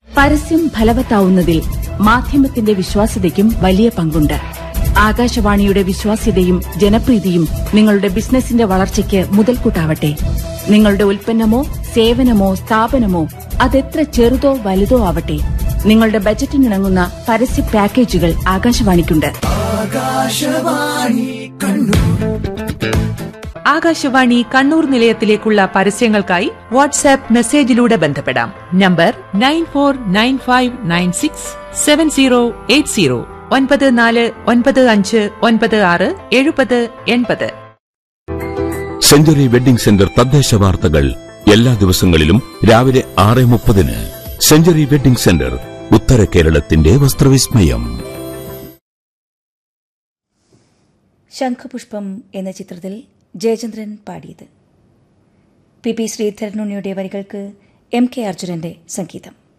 പരസ്യം ഫലവത്താവുന്നതിൽ മാധ്യമത്തിന്റെ വിശ്വാസ്യതയ്ക്കും വലിയ പങ്കുണ്ട്. ആകാശവാണിയുടെ വിശ്വാസ്യതയും ജനപ്രീതിയും നിങ്ങളുടെ ബിസിനസിന്റെ വളർച്ചയ്ക്ക് മുതൽക്കൂട്ടാവട്ടെ. നിങ്ങളുടെ ഉൽപ്പന്നമോ സേവനമോ സ്ഥാപനമോ അതെത്ര ചെറുതോ വലുതോ ആവട്ടെ, നിങ്ങളുടെ ബജറ്റിനിണങ്ങുന്ന പരസ്യ പാക്കേജുകൾ ആകാശവാണിക്കുണ്ട്. ആകാശവാണി കണ്ണൂർ നിലയത്തിലേക്കുള്ള പരസ്യങ്ങൾക്കായി വാട്സാപ്പ് മെസ്സേജിലൂടെ ബന്ധപ്പെടാം. നമ്പർ 9495967080 9495967080. സെഞ്ചുറി വെഡിംഗ് സെന്റർ തദ്ദേശ വാർത്തകൾ എല്ലാ ദിവസങ്ങളിലും രാവിലെ 6:30. സെഞ്ചുറി വെഡിംഗ് സെന്റർ, ഉത്തര കേരളത്തിന്റെ വസ്ത്രവിസ്മയം. ശംഖുപുഷ്പം എന്ന ചിത്രത്തിൽ ജയചന്ദ്രൻ പാടിയത്. പി ശ്രീധരനുണ്ണിയുടെ വരികൾക്ക് എം കെ അർജുനന്റെ സംഗീതം.